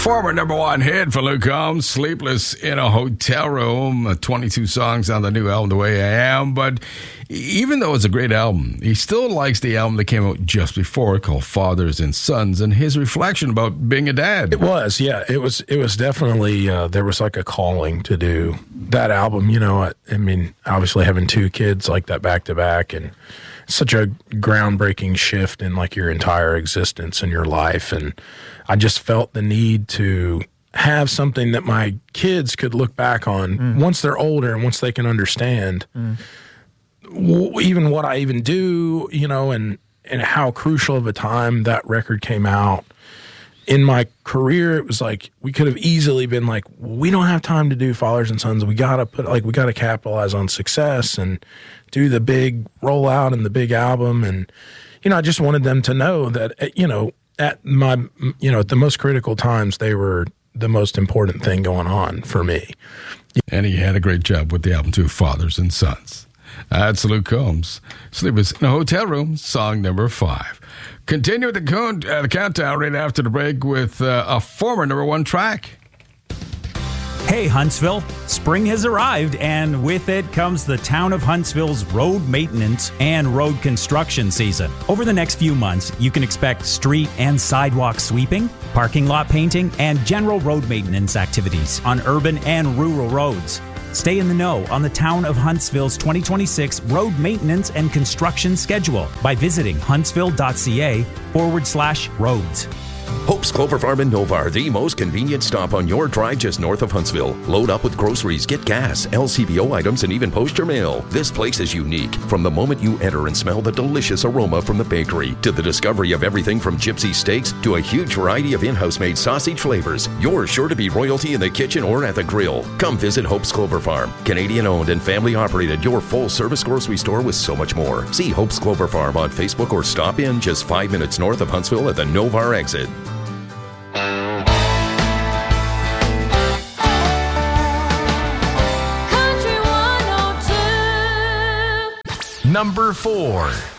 Former number one hit for Luke Combs, Sleepless in a Hotel Room, 22 songs on the new album, The Way I Am. But even though it's a great album, he still likes the album that came out just before called Fathers and Sons, and his reflection about being a dad. It was, yeah. It was definitely, there was like a calling to do that album. You know, I mean, obviously having two kids like that back to back, and such a groundbreaking shift in like your entire existence and your life. And I just felt the need to have something that my kids could look back on once they're older and once they can understand even what I even do, you know, and how crucial of a time that record came out. In my career, it was like we could have easily been like, we don't have time to do Fathers and Sons. We got to capitalize on success and do the big rollout and the big album. And, you know, I just wanted them to know that, you know, at the most critical times, they were the most important thing going on for me. And he had a great job with the album too, Fathers and Sons. That's Luke Combs. Sleepless in a Hotel Room, song number 5. Continue with the countdown right after the break with a former number one track. Hey, Huntsville, spring has arrived, and with it comes the town of Huntsville's road maintenance and road construction season. Over the next few months, you can expect street and sidewalk sweeping, parking lot painting, and general road maintenance activities on urban and rural roads. Stay in the know on the town of Huntsville's 2026 road maintenance and construction schedule by visiting huntsville.ca/roads. Hope's Clover Farm in Novar, the most convenient stop on your drive just north of Huntsville. Load up with groceries, get gas, LCBO items, and even post your mail. This place is unique. From the moment you enter and smell the delicious aroma from the bakery, to the discovery of everything from gypsy steaks to a huge variety of in-house made sausage flavors, you're sure to be royalty in the kitchen or at the grill. Come visit Hope's Clover Farm. Canadian owned and family operated, your full service grocery store with so much more. See Hope's Clover Farm on Facebook or stop in just 5 minutes north of Huntsville at the Novar exit. Number 4.